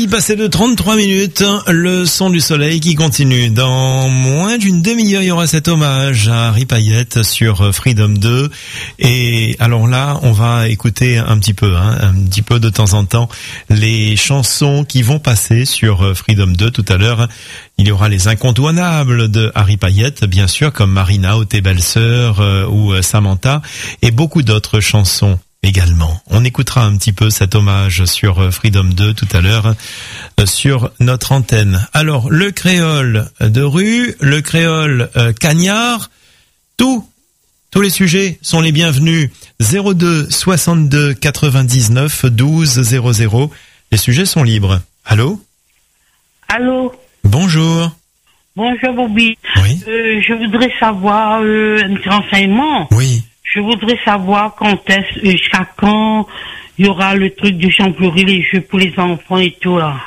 Midi passé de 33 minutes, le son du soleil qui continue. Dans moins d'une demi-heure, il y aura cet hommage à Harry Payette sur Freedom 2. Et alors là, on va écouter un petit peu de temps en temps, les chansons qui vont passer sur Freedom 2 tout à l'heure. Il y aura les incontournables de Harry Payette, bien sûr, comme Marina ou Tes belles sœurs ou Samantha, et beaucoup d'autres chansons également. On écoutera un petit peu cet hommage sur Freedom 2 tout à l'heure sur notre antenne. Alors, le créole de rue, le créole cagnard, tous les sujets sont les bienvenus. 02 62 99 12 00. Les sujets sont libres. Allô? Allô? Bonjour. Bonjour Bobby. Oui. Je voudrais savoir un petit renseignement. Oui. Je voudrais savoir jusqu'à quand il y aura le truc du Champfleury, les jeux pour les enfants et tout là.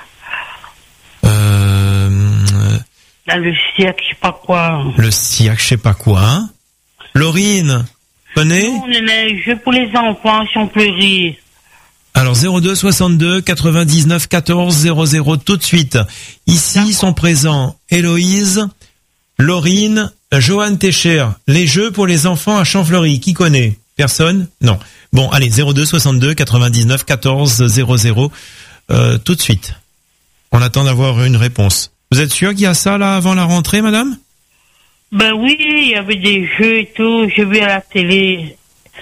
Là, le cirque, je sais pas quoi. Le cirque, je sais pas quoi. Hein? Laurine, connais? Non, les jeux pour les enfants, Champfleury. Alors 02 62 99 14 00 tout de suite. Ici sont présents Héloïse, Laurine, Johan Técher. Les jeux pour les enfants à Champfleury. Qui connaît? Personne? Non. Bon, allez, 02 62 99 14 00 tout de suite. On attend d'avoir une réponse. Vous êtes sûr qu'il y a ça là avant la rentrée, madame? Ben oui, il y avait des jeux et tout. J'ai vu à la télé.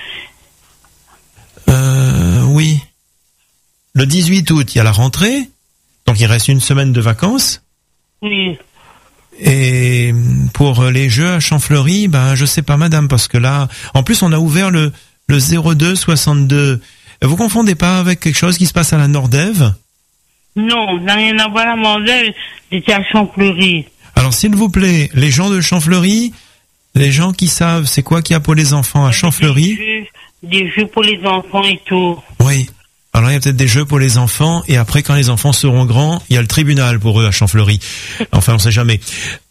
Oui. Le 18 août, il y a la rentrée. Donc il reste une semaine de vacances. Oui. Et pour les jeux à Champfleury, ben je sais pas madame, parce que là, en plus on a ouvert le 02 62. Vous confondez pas avec quelque chose qui se passe à la Nordève? Non, n'a rien à voir à Mandel, j'étais à Champfleury. Alors s'il vous plaît, les gens de Champfleury, les gens qui savent c'est quoi qu'il y a pour les enfants à Champfleury? Des jeux pour les enfants et tout. Oui. Alors il y a peut-être des jeux pour les enfants, et après quand les enfants seront grands, il y a le tribunal pour eux à Champfleury. Enfin, on sait jamais.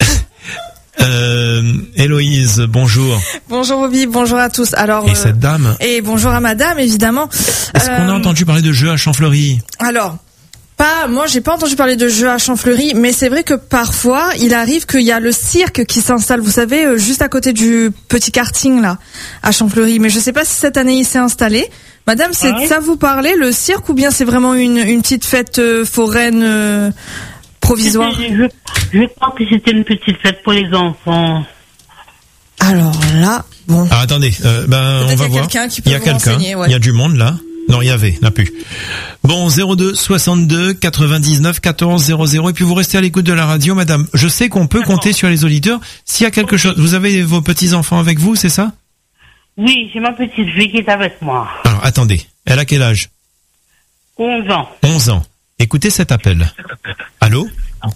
Héloïse, bonjour. Bonjour Bobby, bonjour à tous. Alors, et cette dame. Et bonjour à madame, évidemment. Est-ce qu'on a entendu parler de jeux à Champfleury? Alors, moi j'ai pas entendu parler de jeux à Champfleury, mais c'est vrai que parfois il arrive qu'il y a le cirque qui s'installe, vous savez, juste à côté du petit karting là, à Champfleury. Mais je sais pas si cette année il s'est installé. Madame, c'est de ça vous parlez, le cirque, ou bien c'est vraiment une petite fête foraine provisoire? Je crois que c'était une petite fête pour les enfants. Alors là, bon. Ah, attendez, on va voir. Il y a quelqu'un, il y a du monde là. Non, il n'y a plus. Bon, 02 62 99 14 00, et puis vous restez à l'écoute de la radio, madame. Je sais qu'on peut compter sur les auditeurs. S'il y a quelque chose, vous avez vos petits-enfants avec vous, c'est ça? Oui, j'ai ma petite fille qui est avec moi. Alors, attendez, elle a quel âge? 11 ans. 11 ans. Écoutez cet appel. Allô?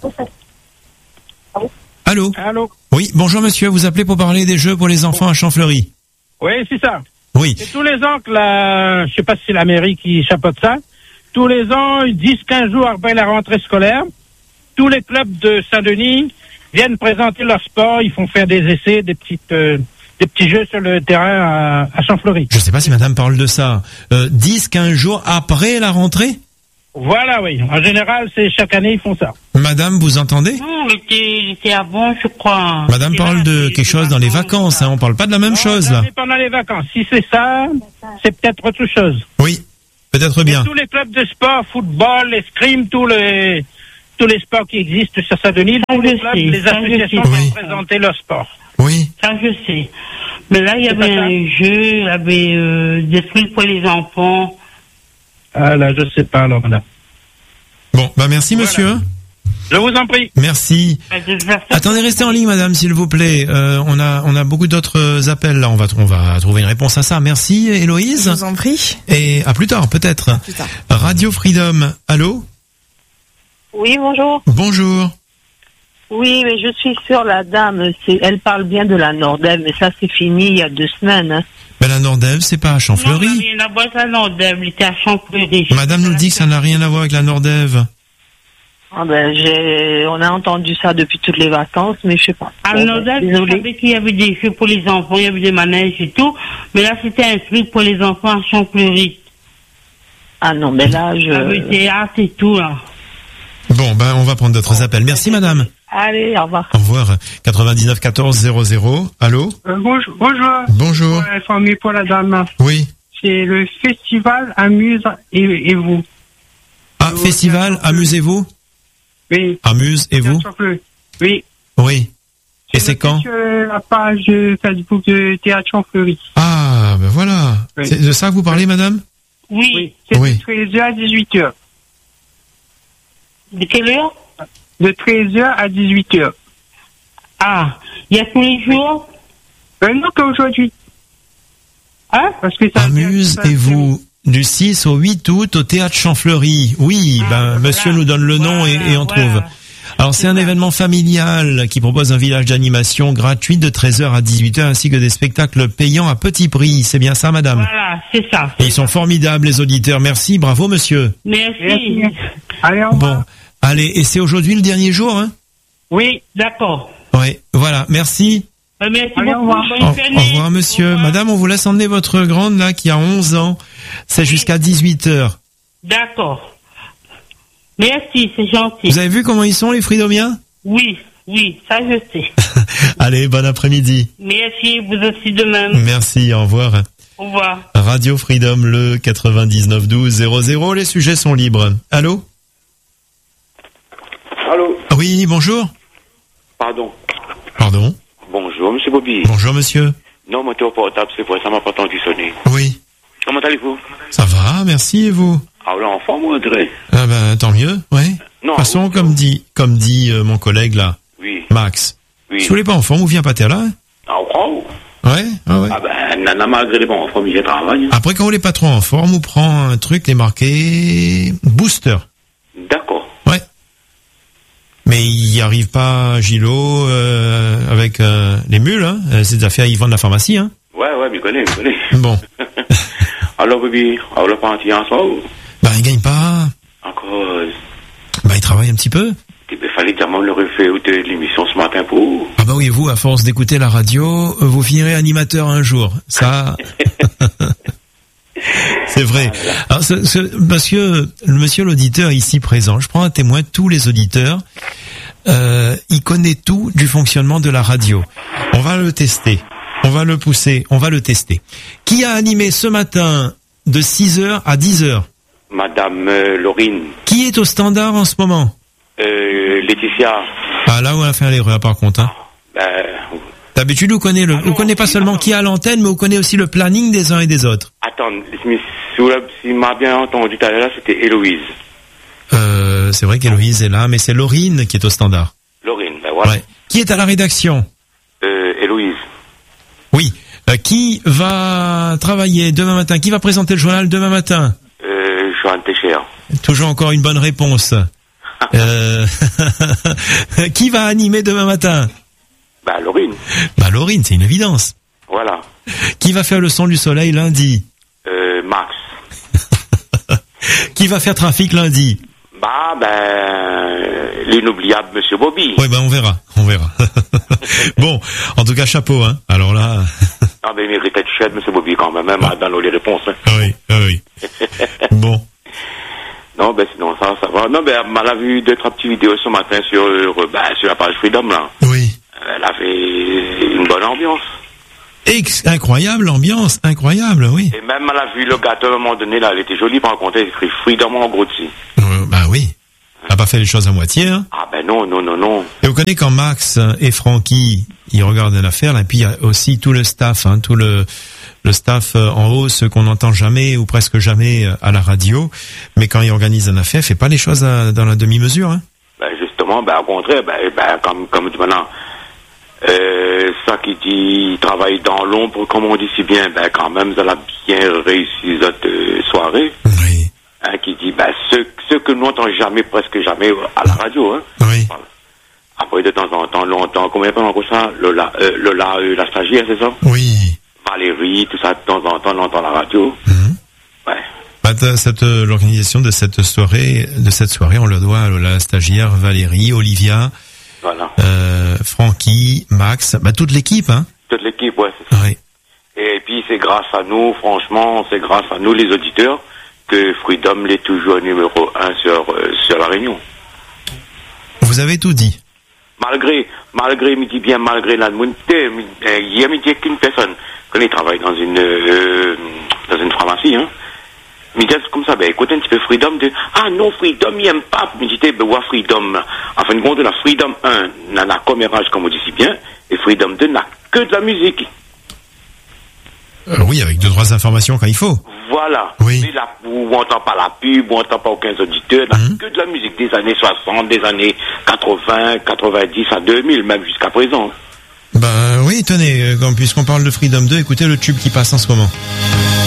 Allô? Allô? Oui, bonjour monsieur, vous appelez pour parler des jeux pour les enfants à Champfleury. Oui, c'est ça. Oui. Et tous les ans que je sais pas si c'est la mairie qui chapeaute ça, tous les ans, 10-15 jours après la rentrée scolaire, tous les clubs de Saint-Denis viennent présenter leur sport, ils font faire des essais, des petits jeux sur le terrain à Champfleury. Je sais pas si madame parle de ça. 10-15 jours après la rentrée? Voilà, oui. En général, c'est chaque année, ils font ça. Madame, vous entendez? Non, j'étais avant, je crois. Madame parle de quelque chose dans les vacances, hein. On parle pas de la même chose, là. Pendant les vacances. Si c'est ça, c'est peut-être autre chose. Oui, peut-être bien. Et tous les clubs de sport, football, escrime, tous les sports qui existent sur Saint-Denis, les associations viennent présenter leur sport. Oui. Ça, je sais. Mais là, il y avait un jeu, il y avait des trucs pour les enfants. Ah là, je sais pas, alors, madame. Bon, merci, monsieur. Je vous en prie. Merci. Attendez, restez en ligne, madame, s'il vous plaît. On a beaucoup d'autres appels, là. On va trouver une réponse à ça. Merci, Héloïse. Je vous en prie. Et à plus tard, peut-être. À plus tard. Radio Freedom. Allô? Oui, bonjour. Bonjour. Oui, mais je suis sûre, la dame, elle parle bien de la Nordève, mais ça c'est fini il y a 2 semaines. Hein. Mais la Nordève, c'est pas à Champfleury. Non, rien à voir avec la Nordève, il était à Champfleury. Madame nous dit que ça n'a rien à voir avec la Nordève. Ah on a entendu ça depuis toutes les vacances, mais je sais pas. À la Nordève, je savais qu'il y avait des jeux pour les enfants, il y avait des manèges et tout, mais là c'était un truc pour les enfants à Champfleury. Ah non, mais là Avec théâtre et tout, là. Bon, ben, on va prendre d'autres appels. Merci, madame. Allez, au revoir. Au revoir. 99 14 00. Allô? Bonjour. Bonjour. Pour la famille, pour la dame. Oui. C'est le festival Amuse et vous. Ah, festival, amusez-vous? Oui. Amuse et vous? Oui. Oui. Et c'est quand? Sur la page Facebook de Théâtre Champfleury. Ah, ben voilà. Oui. C'est de ça que vous parlez, madame? Oui. C'est Oui. de 13h à 18h. De quelle heure? De 13h à 18h. Ah, il y a tous les jours? Non, qu'aujourd'hui. Hein? Parce que ça Amusez-vous du 6 au 8 août au Théâtre Champfleury. Oui, voilà. monsieur nous donne le nom et on Voilà. trouve. Alors c'est un événement familial qui propose un village d'animation gratuit de 13h à 18h ainsi que des spectacles payants à petit prix. C'est bien ça, madame? Voilà, c'est ça. Et ils sont formidables, les auditeurs. Merci, bravo, monsieur. Merci. Allez, au revoir. Bon, allez, et c'est aujourd'hui le dernier jour, hein? Oui, d'accord. Oui, voilà, merci. Merci Allez, au beaucoup. revoir. Bonne Au journée. revoir, monsieur. Au revoir. Madame, on vous laisse emmener votre grande, là, qui a 11 ans. C'est jusqu'à 18h. D'accord. Merci, c'est gentil. Vous avez vu comment ils sont, les Fridomiens? Oui, ça je sais. Allez, bon après-midi. Merci, vous aussi de même. Merci, au revoir. Au revoir. Radio Freedom, le 99 12 00. Les sujets sont libres. Allô? Allô? Oui, bonjour. Pardon. Pardon? Bonjour, monsieur Bobby. Bonjour, monsieur. Non, mon tour portable, c'est pour ça, m'a pas entendu sonner. Oui. Comment allez-vous? Ça va, merci, et vous? Ah, là, enfant, moi, André. Ah ben, tant mieux, ouais. De Non. toute façon, comme dit mon collègue, là, Oui. Max. Oui. Si vous voulez pas en forme, vous viens pas là, hein? Ah, wow. Ouais, ah ouais. Ah, ben, nana, malgré les bons enfants, mais j'ai travaillé. Après, quand vous n'êtes pas trop en forme, vous prend un truc, les marqué booster. D'accord. Ouais. Mais il n'y arrive pas, Gilo, avec les mules, hein. C'est des affaires, ils vendent la pharmacie, hein. Ouais, mais connais. Bon. Alors, Bobby, alors, le parti en soi, ou? Bah, il gagne pas. Encore, Bah, il travaille un petit peu. il fallait dire, moi, le refait de l'émission ce matin pour. Ah bah oui, vous, à force d'écouter la radio, vous finirez animateur un jour. Ça, c'est vrai. Alors, parce que le monsieur l'auditeur ici présent, je prends un témoin, tous les auditeurs, il connaît tout du fonctionnement de la radio. On va le tester. On va le pousser. On va le tester. Qui a animé ce matin de 6h à 10h? Madame Laurine. Qui est au standard en ce moment? Laetitia. Ah, là, on a fait l'erreur, par contre, hein. D'habitude, vous connaissez pas seulement qui est à l'antenne, mais vous connaissez aussi le planning des uns et des autres. Attends, si m'a bien entendu tout à l'heure, c'était Héloïse. C'est vrai qu'Héloïse est là, mais c'est Laurine qui est au standard. Laurine, ben voilà. Ouais. Qui est à la rédaction? Héloïse. Oui. Qui va travailler demain matin? Qui va présenter le journal demain matin? Joanne Técher. Toujours encore une bonne réponse. Qui va animer demain matin? Bah, Laurine. Bah, Laurine, c'est une évidence. Voilà. Qui va faire le son du soleil lundi? Max. Qui va faire trafic lundi? Bah, l'inoubliable Monsieur Bobby. Oui, on verra. Bon, en tout cas, chapeau, hein. Alors là. Ah, mais il méritait de chède, Monsieur Bobby, quand même, dans les réponses, hein. Oui. Bon. Non, sinon, ça va. Non, elle a vu 2-3 petites vidéos ce matin sur la page Freedom, là. Oui. Elle a fait une bonne ambiance. Incroyable ambiance, incroyable, oui. Et même, elle a vu le gâteau à un moment donné, là, elle était jolie, par contre, elle écrit Freedom en gros dessus. Bah oui. Elle n'a pas fait les choses à moitié, hein. Ah, non. Et vous connaissez quand Max et Francky, ils regardent l'affaire, là, et puis il y a aussi tout le staff, hein, tout le staff en haut, ceux qu'on n'entend jamais ou presque jamais à la radio, mais quand ils organisent une affaire, fait pas les choses dans la demi-mesure, hein. Justement, au contraire, comme dit maintenant, ça qui dit travaille dans l'ombre, comme on dit si bien, quand même, elle a bien réussi cette soirée. Oui. Hein, qui dit, ce que nous n'entendons jamais, presque jamais à la radio, hein. Oui. Voilà. Après, de temps en temps, longtemps, combien de temps encore ça? Lola, la stagiaire, c'est ça? Oui. Valérie, tout ça, de temps en temps, on entend la radio. Ouais. L'organisation de cette soirée, on le doit à la stagiaire Valérie, Olivia, voilà. Francky, Max, toute l'équipe, hein. Toute l'équipe, ouais, c'est ça. Oui. Et puis, c'est grâce à nous, franchement, c'est grâce à nous, les auditeurs, que Freedom l'est toujours numéro 1 sur la Réunion. Vous avez tout dit. Malgré, me dit bien, malgré la montée, il me dit qu'une personne, quand il travaille dans une pharmacie, hein, me dit comme ça, écoutez un petit peu Freedom 2. Ah non, Freedom, il n'aime pas. Me dit, Freedom, en fin de compte, la Freedom 1 n'a la commérage, comme on dit si bien, et Freedom 2 n'a que de la musique. Oui, avec 2-3 informations quand il faut. Voilà. Oui. Mais là, où on n'entend pas la pub, où on n'entend pas aucun auditeur, là, que de la musique des années 60, des années 80, 90 à 2000, même jusqu'à présent. Ben oui, tenez, puisqu'on parle de Freedom 2, écoutez le tube qui passe en ce moment.